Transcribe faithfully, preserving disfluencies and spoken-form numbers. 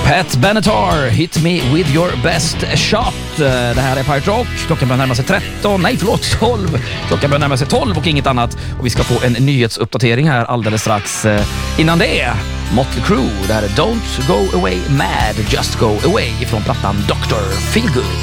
Pat Benatar, Hit Me With Your Best Shot. Det här är Pirate Rock. Klockan börjar närma sig tretton. Nej, förlåt, tolv. Klockan börjar närma sig tolv och inget annat. Och vi ska få en nyhetsuppdatering här alldeles strax. Innan det, Motley Crue. Det här är Don't Go Away Mad, Just Go Away från plattan doktor Feelgood.